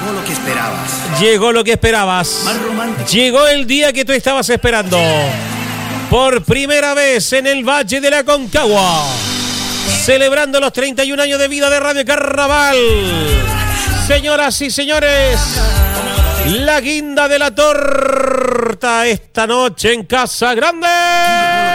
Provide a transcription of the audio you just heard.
Llegó lo que esperabas. Llegó lo que esperabas. Más romántico. Llegó el día que tú estabas esperando. Por primera vez en el Valle de la Concagua. Celebrando los 31 años de vida de Radio Carnaval. Señoras y señores, la guinda de la torta esta noche en Casa Grande.